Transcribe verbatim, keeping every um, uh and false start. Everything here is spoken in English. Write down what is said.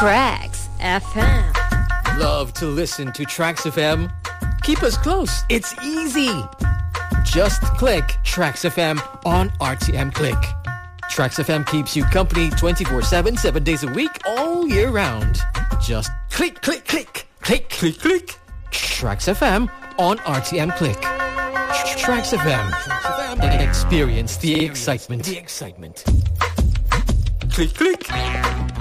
Tracks F M. Love to listen to Tracks F M? Keep us close. It's easy. Just click Tracks F M on R T M Click. Tracks F M keeps you company twenty-four seven, seven days a week, all year round. Just click, click, click, click, click, click. Tracks F M on R T M Click. Tracks F M. Experience the excitement. The excitement. Click, click.